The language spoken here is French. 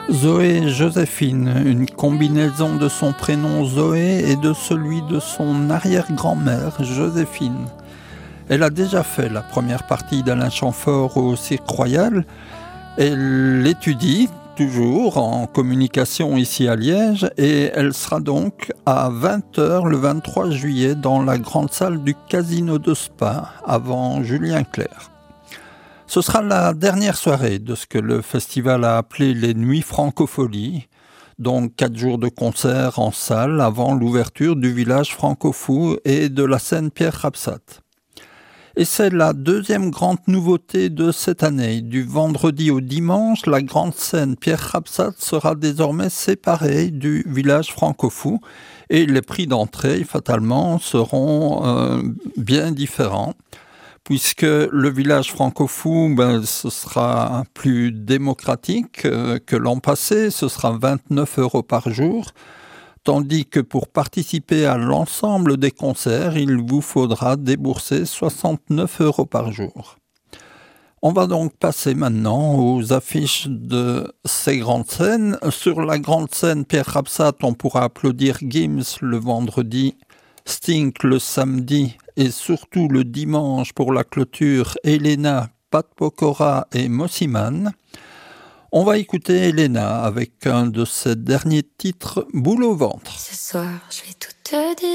Zoé Joséphine, une combinaison de son prénom Zoé et de celui de son arrière-grand-mère Joséphine. Elle a déjà fait la première partie d'Alain Chamfort au Cirque Royal. Elle étudie toujours en communication ici à Liège et elle sera donc à 20h le 23 juillet dans la grande salle du Casino de Spa avant Julien Clerc. Ce sera la dernière soirée de ce que le festival a appelé les Nuits Francopholies, donc 4 jours de concerts en salle avant l'ouverture du village francophou et de la scène Pierre Rapsat. Et c'est la deuxième grande nouveauté de cette année. Du vendredi au dimanche, la grande scène Pierre Rapsat sera désormais séparée du village francophou et les prix d'entrée, fatalement, seront bien différents. Puisque le village francophou, ce sera plus démocratique que l'an passé, ce sera 29 € par jour, tandis que pour participer à l'ensemble des concerts, il vous faudra débourser 69 € par jour. On va donc passer maintenant aux affiches de ces grandes scènes. Sur la grande scène Pierre Rapsat, on pourra applaudir Gims le vendredi, Sting le samedi et surtout le dimanche pour la clôture, Elena, Pat Pokora et Mossiman. On va écouter Elena avec un de ses derniers titres, Boule au ventre. Ce soir, je vais tout te dire.